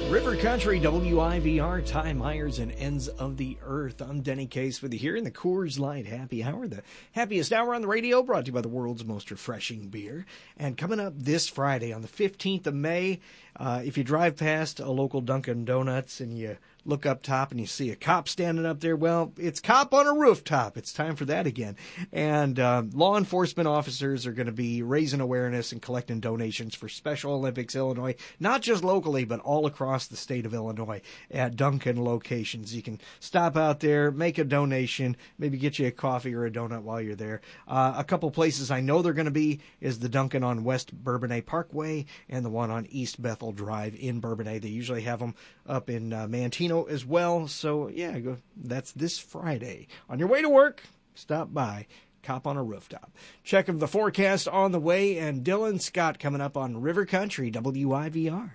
River Country, WIVR, Ty Myers and Ends of the Earth. I'm Denny Case with you here in the Coors Light Happy Hour, the happiest hour on the radio, brought to you by the world's most refreshing beer. And coming up this Friday on the 15th of May, if you drive past a local Dunkin' Donuts and you look up top and you see a cop standing up there, well, it's cop on a rooftop. It's time for that again. And law enforcement officers are going to be raising awareness and collecting donations for Special Olympics Illinois, not just locally, but all across the state of Illinois at Dunkin' locations. You can stop out there, make a donation, maybe get you a coffee or a donut while you're there. A couple places I know they're going to be is the Dunkin' on West Bourbonnais Parkway and the one on East Bethel Drive in Bourbonnais. They usually have them up in Mantino as well. So, yeah, that's this Friday. On your way to work, stop by. Cop on a rooftop. Check of the forecast on the way, and Dylan Scott coming up on River Country, WIVR.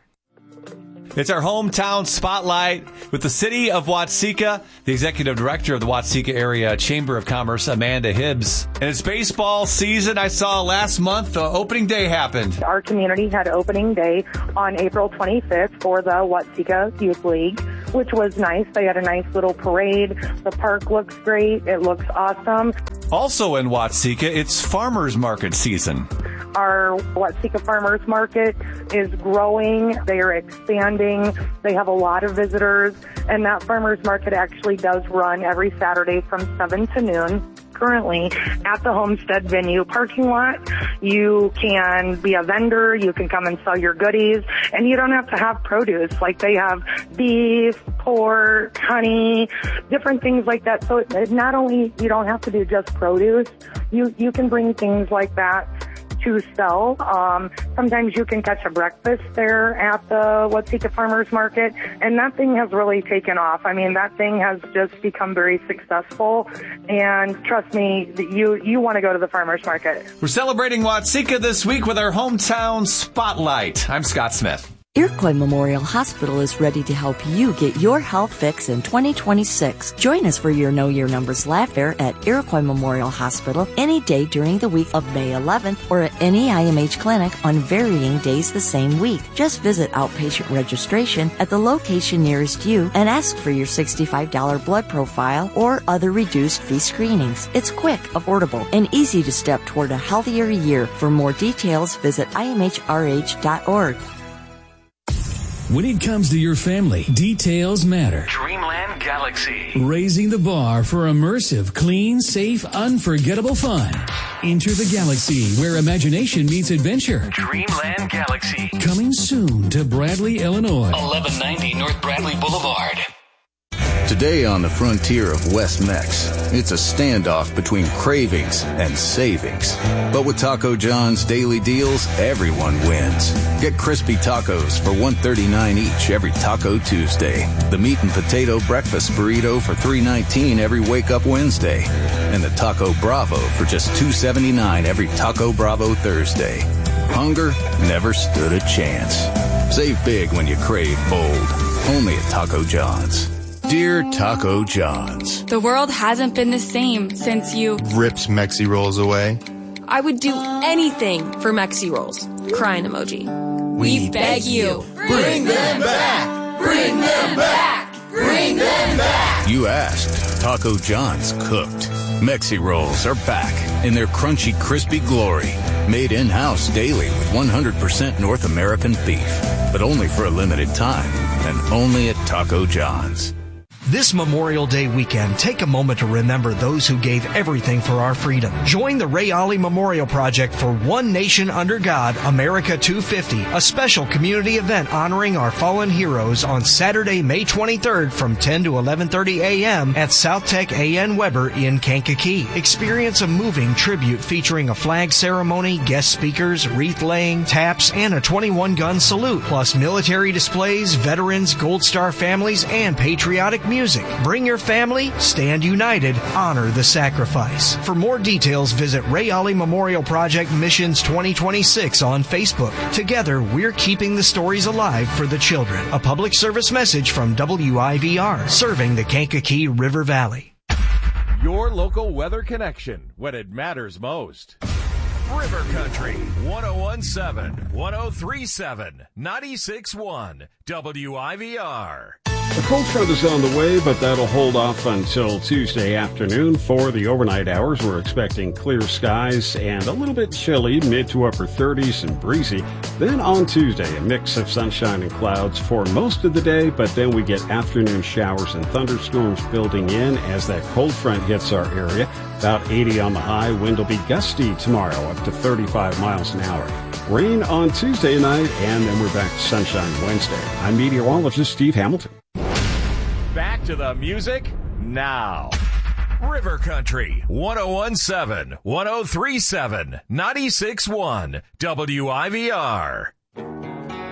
It's our hometown spotlight with the city of Watseka, the executive director of the Watseka Area Chamber of Commerce, Amanda Hibbs. And it's baseball season. I saw last month opening day happened. Our community had opening day on April 25th for the Watseka Youth League, which was nice. They had a nice little parade. The park looks great. It looks awesome. Also in Watseka, it's farmers market season. Our Watseka Farmers Market is growing. They are expanding. They have a lot of visitors. And that farmers market actually does run every Saturday from 7 to noon. Currently at the Homestead Venue parking lot, you can be a vendor, you can come and sell your goodies, and you don't have to have produce. Like they have beef, pork, honey, different things like that. So it not only, you don't have to do just produce, you can bring things like that to sell. Sometimes you can catch a breakfast there at the Watseka Farmers Market, and that thing has really taken off. I mean, that thing has just become very successful, and trust me, you want to go to the farmers market. We're celebrating Watseka this week with our hometown spotlight. I'm Scott Smith. Iroquois Memorial Hospital is ready to help you get your health fix in 2026. Join us for your Know Your Numbers Lab Fair at Iroquois Memorial Hospital any day during the week of May 11th or at any IMH clinic on varying days the same week. Just visit outpatient registration at the location nearest you and ask for your $65 blood profile or other reduced fee screenings. It's quick, affordable, and easy to step toward a healthier year. For more details, visit imhrh.org. When it comes to your family, details matter. Dreamland Galaxy. Raising the bar for immersive, clean, safe, unforgettable fun. Enter the galaxy where imagination meets adventure. Dreamland Galaxy. Coming soon to Bradley, Illinois. 1190 North Bradley Boulevard. Today on the frontier of West Mex, it's a standoff between cravings and savings. But with Taco John's daily deals, everyone wins. Get crispy tacos for $1.39 each every Taco Tuesday. The meat and potato breakfast burrito for $3.19 every Wake Up Wednesday. And the Taco Bravo for just $2.79 every Taco Bravo Thursday. Hunger never stood a chance. Save big when you crave bold. Only at Taco John's. Dear Taco John's, the world hasn't been the same since you ripped Mexi Rolls away. I would do anything for Mexi Rolls. Crying emoji. We beg you. Bring them back! Bring them back! Bring them back! You asked. Taco John's cooked. Mexi Rolls are back in their crunchy, crispy glory. Made in-house daily with 100% North American beef. But only for a limited time. And only at Taco John's. This Memorial Day weekend, take a moment to remember those who gave everything for our freedom. Join the Ray Ollie Memorial Project for One Nation Under God, America 250, a special community event honoring our fallen heroes on Saturday, May 23rd from 10 to 11:30 a.m. at South Tech A.N. Weber in Kankakee. Experience a moving tribute featuring a flag ceremony, guest speakers, wreath laying, taps, and a 21-gun salute, plus military displays, veterans, Gold Star families, and patriotic music. Bring your family, stand united, honor the sacrifice. For more details, visit Ray Ollie Memorial Project Missions 2026 on Facebook. Together, we're keeping the stories alive for the children. A public service message from WIVR, serving the Kankakee River Valley. Your local weather connection when it matters most. River Country, 1017, 1037, 96.1, WIVR. A cold front is on the way, but that'll hold off until Tuesday afternoon. For the overnight hours, we're expecting clear skies and a little bit chilly, mid to upper 30s and breezy. Then on Tuesday, a mix of sunshine and clouds for most of the day, but then we get afternoon showers and thunderstorms building in as that cold front hits our area. About 80 on the high, wind will be gusty tomorrow, up to 35 miles an hour. Rain on Tuesday night, and then we're back to sunshine Wednesday. I'm meteorologist Steve Hamilton. Back to the music now. River Country, 1017, 1037, 96.1, WIVR.